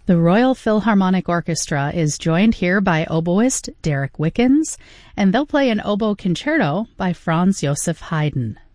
The Royal Philharmonic Orchestra is joined here by oboist Derek Wickens, and they'll play an oboe concerto by Franz Joseph Haydn.